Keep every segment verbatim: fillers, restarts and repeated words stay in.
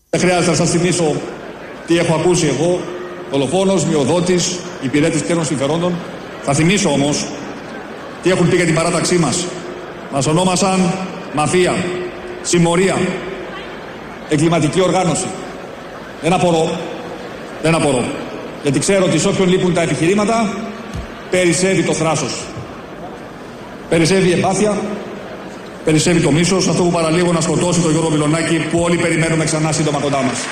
Δεν χρειάζεται να σας θυμίσω τι έχω ακούσει εγώ, δολοφόνος, μειοδότης, υπηρέτης ξένων συμφερόντων. Θα θυμίσω όμως τι έχουν πει για την παράταξή μας. Μας ονόμασαν μαφία, συμμορία, εγκληματική οργάνωση. Δεν απορώ, δεν απορώ. Γιατί ξέρω ότι σε όποιον λείπουν τα επιχειρήματα, περισσεύει το θράσος. Περισσεύει η εμπάθεια, περισσεύει το μίσος, αυτό που παραλίγο να σκοτώσει τον Γιώργο Μιλονάκη που όλοι περιμένουμε ξανά σύντομα κοντά μας.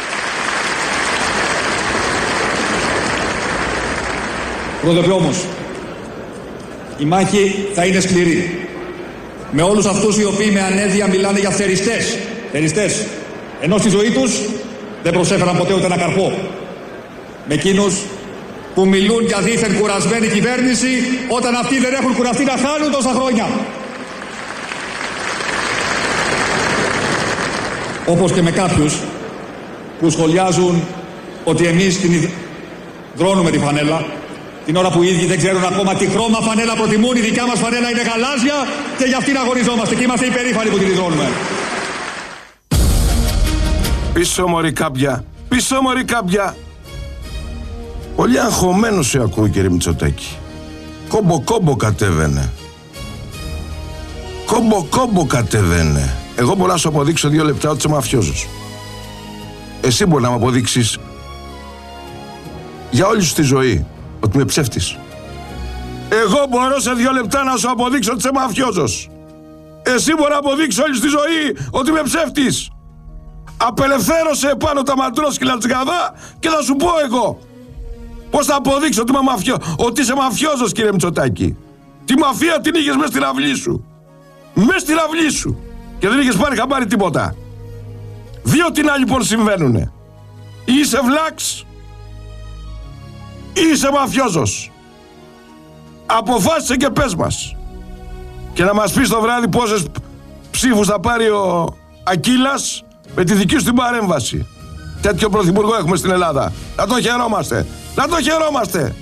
Πρόεδρε όμως, η μάχη θα είναι σκληρή. Με όλους αυτούς οι οποίοι με ανέδεια μιλάνε για θεριστές, θεριστές, ενώ στη ζωή τους δεν προσέφεραν ποτέ ούτε ένα καρπό. Με εκείνους που μιλούν για δίθεν κουρασμένη κυβέρνηση όταν αυτοί δεν έχουν κουραστεί να χάνουν τόσα χρόνια. Όπως και με κάποιους που σχολιάζουν ότι εμείς την δρώνουμε τη φανέλα την ώρα που οι ίδιοι δεν ξέρουν ακόμα τι χρώμα φανέλα προτιμούν. Η δικιά μας φανέλα είναι γαλάζια και για αυτήν αγωνιζόμαστε και είμαστε υπερήφανοι που την δρώνουμε. Πίσω μωρή κάμπια, πίσω μωρή κάμπια. Πολύ αγχωμένος σε ακούω, κύριε Μητσοτάκη. Κόμπο κόμπο κατέβαινε. Κόμπο κόμπο κατέβαινε. Εγώ μπορώ να σου αποδείξω δύο λεπτά ότι είσαι μαφιόζος. Εσύ μπορεί να μου αποδείξεις για όλη σου τη ζωή ότι είμαι ψεύτης. Εγώ μπορώ σε δύο λεπτά να σου αποδείξω ότι είσαι μαφιόζος. Εσύ μπορεί να αποδείξεις όλη σου τη ζωή ότι είμαι ψεύτης. Απελευθέρωσε επάνω τα μαντρόσκυλα της Γαδά και θα σου πω εγώ πώς θα αποδείξω ότι, είμαι μαφιό, ότι είσαι μαφιόζος, κύριε Μητσοτάκη. Τη μαφία την είχες μες στην αυλή σου. Μες στην αυλή σου. Και δεν είχες πάρει χαμπάρι τίποτα. Δύο τι να λοιπόν συμβαίνουνε. Είσαι βλάξ ή είσαι μαφιόζος. Αποφάσισε και πες μας. Και να μας πεις το βράδυ πόσες ψήφους θα πάρει ο Ακύλας με τη δική σου την παρέμβαση. Τέτοιο πρωθυπουργό έχουμε στην Ελλάδα. Να το χαιρόμαστε. Να το χαιρόμαστε.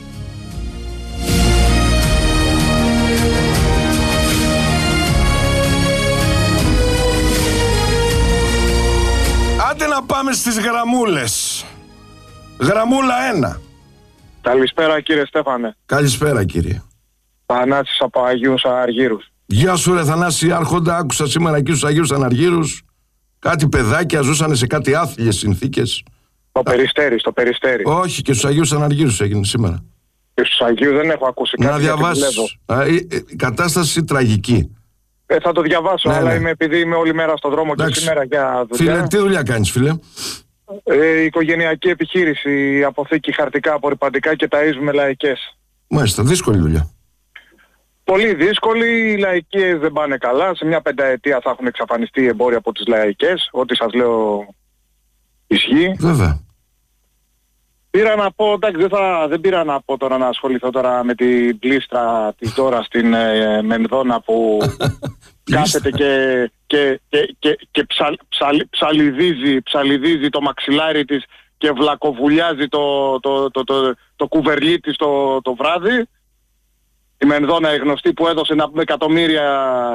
Άντε να πάμε στις γραμμούλες. Γραμμούλα ένα. Καλησπέρα, κύριε Στέφανε. Καλησπέρα, κύριε. Θανάσης από Αγίους Αναργύρους. Γεια σου ρε Θανάση Άρχοντα. Άκουσα σήμερα εκεί στους Αγίους Αναργύρους κάτι παιδάκια ζούσανε σε κάτι άθλιες συνθήκες. Το Περιστέρι, στο Περιστέρι. Όχι, και στους Αγίους Αναργύρους έγινε σήμερα. Και στους Αγίους δεν έχω ακούσει κάτι. Να διαβάσεις. Η κατάσταση τραγική. Ε, θα το διαβάσω, ναι, αλλά ναι. Είμαι, επειδή είμαι όλη μέρα στον δρόμο. Εντάξει. Και σήμερα για δουλειά. Φίλε, τι δουλειά κάνεις, φίλε? Ε, οικογενειακή επιχείρηση, αποθήκη χαρτικά, απορριπαντικά και ταΐζουμε λαϊκές. Μάλιστα, δύσκολη δουλειά. Πολύ δύσκολη, οι λαϊκές δεν πάνε καλά. Σε μια πενταετία θα έχουν εξαφανιστεί οι εμπόροι από τις λαϊκές. Ό,τι σας λέω ισχύει. Βέβαια. Πήρα να πω, εντάξει, δεν, θα, δεν πήρα να πω τώρα να ασχοληθώ τώρα με την πλήστρα της Δώρα στην ε, Μενδώνα που κάθεται και, και, και, και, και ψα, ψα, ψαλιδίζει, ψαλιδίζει το μαξιλάρι της και βλακοβουλιάζει το, το, το, το, το, το κουβερλί της το, το βράδυ. Η Μενδώνα η γνωστή που έδωσε να πούμε εκατομμύρια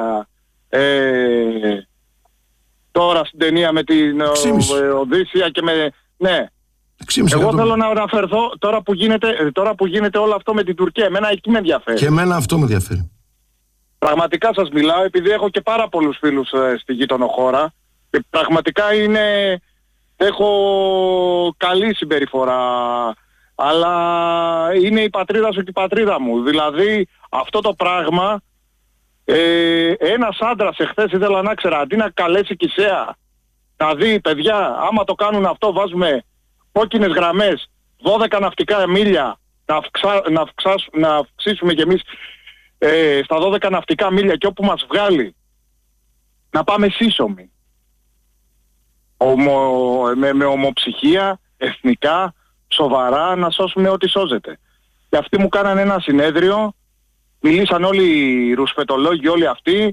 ε, τώρα στην ταινία με την Οδύσσια και με... Ναι. Εγώ θέλω να αναφερθώ τώρα που, γίνεται, τώρα που γίνεται όλο αυτό με την Τουρκία. Εμένα εκεί με ενδιαφέρει. Και εμένα αυτό με ενδιαφέρει. Πραγματικά σας μιλάω, επειδή έχω και πάρα πολλούς φίλους ε, στη γείτονο χώρα. Και πραγματικά είναι... Έχω καλή συμπεριφορά. Αλλά είναι η πατρίδα σου και η πατρίδα μου. Δηλαδή αυτό το πράγμα... Ε, ένας άντρας εχθές ήθελα να ξέρω, αντί να καλέσει Κισέα, να δει παιδιά, άμα το κάνουν αυτό βάζουμε κόκκινες γραμμές, δώδεκα ναυτικά μίλια, να, αυξά, να, αυξάσ, να αυξήσουμε κι εμείς ε, στα δώδεκα ναυτικά μίλια και όπου μας βγάλει να πάμε σύσσωμοι. Ομο, με, με ομοψυχία, εθνικά, σοβαρά να σώσουμε ό,τι σώζεται. Και αυτοί μου κάνανε ένα συνέδριο, μιλήσαν όλοι οι ρουσφετολόγοι όλοι αυτοί,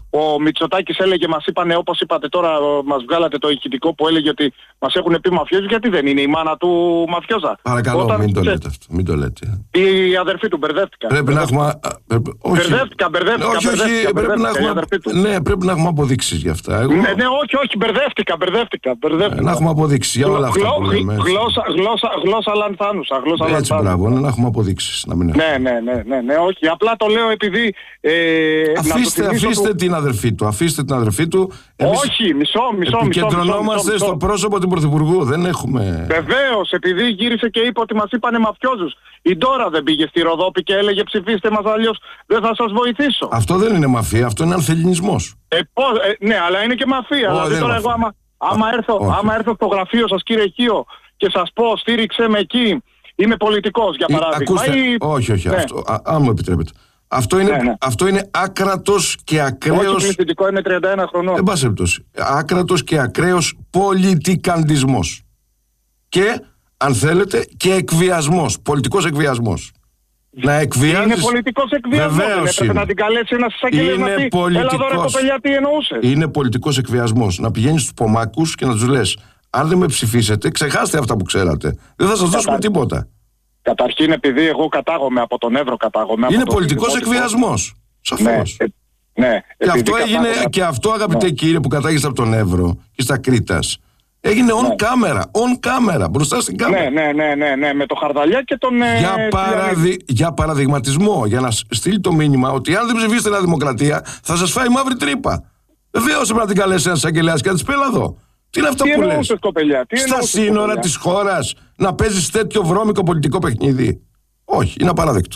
Ο Μητσοτάκης έλεγε, μας είπανε, όπως είπατε τώρα, μας βγάλατε το ηχητικό που έλεγε ότι μας έχουν πει μαφιόζοι, γιατί δεν είναι η μάνα του μαφιόζα. Παρακαλώ, Όταν... μην το λέτε αυτό. Μην το λέτε. Η αδερφή του, μπερδεύτηκα. Πρέπει να έχουμε. Μπερδεύτηκα, μπερδεύτηκα. Όχι, όχι, πρέπει να έχουμε. Ναι, πρέπει να έχουμε αποδείξεις γι' αυτά. Εγώ... Ναι, ναι, όχι, όχι, μπερδεύτηκα, μπερδεύτηκα. μπερδεύτηκα. Ε, να έχουμε αποδείξεις για όλα αυτά που λέμε. Γλώσσα, γλώσσα, γλώσσα λανθάνουσα. Γλώσσα Έτσι, μπράβο, να έχουμε αποδείξεις. Να μην ναι, ναι, ναι, ναι, ναι, όχι. Απλά το λέω επειδή. Ε, αφήστε αφήστε του... την αδερφή του. Αφήστε την αδερφή του. Εμείς όχι, μισό, μισό. Επικεντρωνόμαστε στο πρόσωπο του Πρωθυπουργού. Δεν έχουμε. Βεβαίως, επειδή γύρισε και είπε ότι μας είπανε μαφιόζους. Η Ντόρα δεν πήγε στη Ροδόπη και έλεγε ψηφίστε μας, αλλιώς δεν θα σας βοηθήσω. Αυτό δεν είναι μαφία, αυτό είναι ανθεληνισμός. Ε, πώς, ε, ναι, αλλά είναι και μαφία. Oh, δηλαδή τώρα εγώ άμα, άμα, έρθω, άμα έρθω στο γραφείο σας, κύριε Χίο, και σας πω στήριξε με εκεί, είμαι πολιτικός για παράδειγμα. Ακούστε, ή... όχι, όχι, ναι. αυτό, α, αν μου επιτρέπετε. Αυτό είναι, ναι, ναι. αυτό είναι άκρατος και ακραίος. Όχι, πληθυντικό είναι τριάντα ένα χρονών. Εν πάση περιπτώσει. Άκρατος και ακραίος πολιτικαντισμός. Και, αν θέλετε, και εκβιασμός. Πολιτικός εκβιασμός. Να εκβιάζεις... Είναι πολιτικός εκβιασμός. Βεβαίως Πρέπει να την καλέσει ένας εισαγγελέας να πει πολιτικός... έλα εδώ ρε κοπελιά, τι εννοούσες. Είναι πολιτικός εκβιασμός. Να πηγαίνεις στους πομάκους και να τους λες, αν δεν με ψηφίσετε, ξεχάστε αυτά που ξέρατε. Δεν θα σας δώσουμε Κατα... τίποτα. Καταρχήν, επειδή εγώ κατάγομαι από τον Εύρο, κατάγομαι είναι από πολιτικός εκβιασμός. Σαφώς. Ναι, ναι, και, αυτό έγινε, κατάγομαι... και αυτό, αγαπητέ ναι. κύριε, που κατάγεστε από τον Εύρο και στα Κρήτας, έγινε on ναι. camera, on camera, μπροστά στην κάμερα. Ναι, ναι, ναι, ναι, ναι, με το Χαρδαλιά και τον... Για, ε, παραδει... για παραδειγματισμό, για να στείλει το μήνυμα ότι αν δεν ψηφίσετε Νέα Δημοκρατία θα σας φάει μαύρη τρύπα. Βεβαίως πρέπει να την καλέσει ένας εισαγγελέας και να της πει εδώ. Τι είναι αυτό τι που λες, κοπελιά, τι στα σύνορα κοπελιά. της χώρας να παίζεις τέτοιο βρώμικο πολιτικό παιχνίδι. Όχι, είναι απαράδεκτο.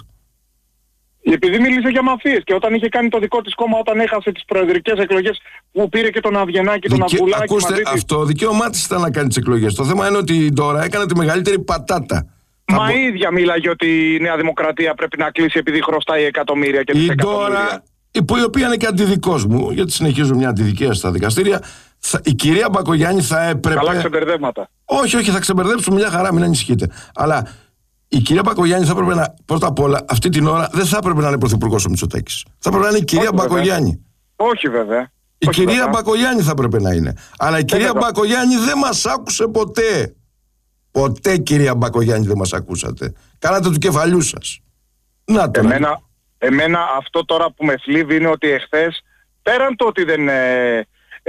Επειδή μίλησε για μαφίες και όταν είχε κάνει το δικό της κόμμα, όταν έχασε τις προεδρικές εκλογές που πήρε και τον Αβγενάκη, τον Δικαι... Αυγουλάκη. Ακούστε, μαζί αυτό δικαίωμά της ήταν να κάνει τις εκλογές. Το θέμα είναι ότι τώρα έκανε τη μεγαλύτερη πατάτα. Μα η ίδια μίλαγε ότι η Νέα Δημοκρατία πρέπει να κλείσει επειδή χρωστάει εκατομμύρια και δισεκατομμύρια. Η Ντόρα, η οποία είναι και αντιδικός μου, γιατί συνεχίζω μια αντιδικία στα δικαστήρια, θα, η κυρία Μπακογιάννη θα έπρεπε... Καλά ξεμπερδέματα. Όχι, όχι, θα ξεμπερδέψουμε μια χαρά, μην ανησυχείτε. Αλλά η κυρία Μπακογιάννη θα έπρεπε να, πρώτα απ' όλα, αυτή την ώρα δεν θα έπρεπε να είναι πρωθυπουργός ο Μητσοτάκης. Θα έπρεπε να είναι η κυρία Όχι, Μπακογιάννη. Βέβαια. Όχι βέβαια. Η Όχι, κυρία βέβαια. Μπακογιάννη θα έπρεπε να είναι. Αλλά η κυρία βέβαια. Μπακογιάννη δεν μας άκουσε ποτέ. Ποτέ, κυρία Μπακογιάννη, δεν μας ακούσατε. Κάνατε του κεφαλιού σας. Να το εμένα, εμένα αυτό τώρα που με θλίβει είναι ότι εχθές, πέραν το ότι δεν ε,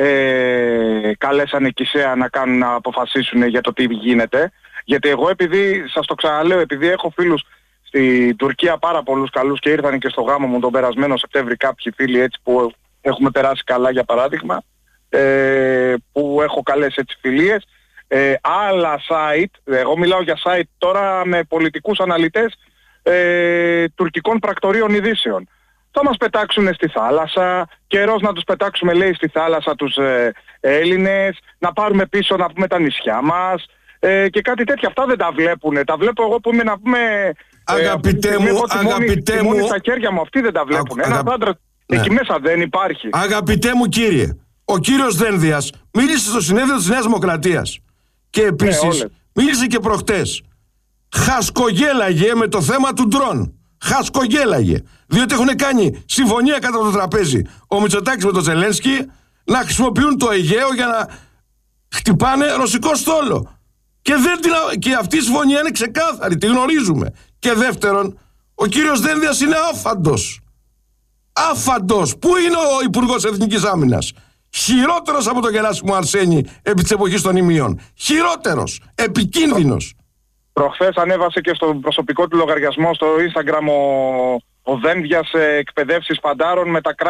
ε, καλέσανε Κισέα να κάνουν να αποφασίσουν για το τι γίνεται, γιατί εγώ επειδή, σας το ξαναλέω, επειδή έχω φίλους στην Τουρκία πάρα πολλούς καλούς και ήρθαν και στο γάμο μου τον περασμένο Σεπτέμβρη κάποιοι φίλοι έτσι που έχουμε περάσει καλά για παράδειγμα, ε, που έχω καλέσει έτσι φιλίες, ε, άλλα site, εγώ μιλάω για site τώρα με πολιτικούς αναλυτές ε, τουρκικών πρακτορείων ειδήσεων. Θα μας πετάξουν στη θάλασσα, καιρός να τους πετάξουμε λέει στη θάλασσα τους ε, Έλληνες, να πάρουμε πίσω να πούμε τα νησιά μας ε, και κάτι τέτοια. Αυτά δεν τα βλέπουνε. Τα βλέπω εγώ που είμαι να πούμε... Αγαπητέ ε, μου, μόνη, αγαπητέ μου... μόνη στα χέρια μου αυτοί δεν τα βλέπουν. Ένα αγα... άντρα ναι. Εκεί μέσα δεν υπάρχει. Αγαπητέ μου κύριε, ο κύριος Δένδιας μίλησε στο συνέδριο της Νέας Δημοκρατίας και επίσης ναι, μίλησε και προχτές. Χασκογέλαγε με το θέμα του ντρόν. Χασκογέλαγε. Διότι έχουν κάνει συμφωνία κάτω από το τραπέζι ο Μητσοτάκης με τον Ζελένσκι να χρησιμοποιούν το Αιγαίο για να χτυπάνε ρωσικό στόλο. Και, δεν την, και αυτή η συμφωνία είναι ξεκάθαρη, τη γνωρίζουμε. Και δεύτερον, ο κύριος Δένδιας είναι άφαντος. Άφαντος. Πού είναι ο Υπουργός Εθνικής Άμυνας? Χειρότερος από τον Γεράσιμο Αρσένη επί της εποχής των ημείων. Χειρότερος. Επικίνδυνος. Προχθές ανέβασε και στο προσωπικό του λογαριασμό στο Instagram ο, ο Δένδιας εκπαιδεύσεις φαντάρων με τα